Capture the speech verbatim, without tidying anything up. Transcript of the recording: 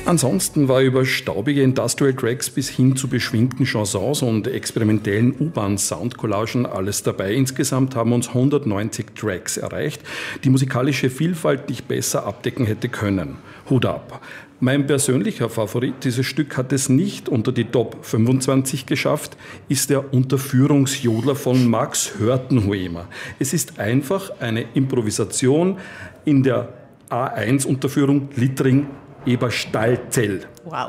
Ansonsten war über staubige Industrial Tracks bis hin zu beschwingten Chansons und experimentellen U-Bahn-Soundcollagen alles dabei. Insgesamt haben uns hundertneunzig Tracks erreicht, die musikalische Vielfalt nicht besser abdecken hätte können. Hut ab! Mein persönlicher Favorit, dieses Stück hat es nicht unter die Top fünfundzwanzig geschafft, ist der Unterführungsjodler von Max Hörtenhuemer. Es ist einfach eine Improvisation in der A eins Unterführung Littering Eberstalzell. Wow.